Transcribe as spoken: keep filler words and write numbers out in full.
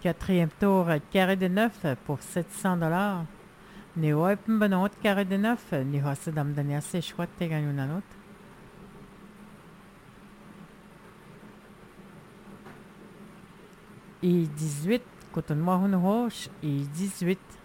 Quatrième tour, carré de neuf pour sept cents dollars. Ni open benot carré de neuf, ni hosse dame dania se chouette te gagne une autre. Et dix-huit, coton noir une roche, et dix-huit.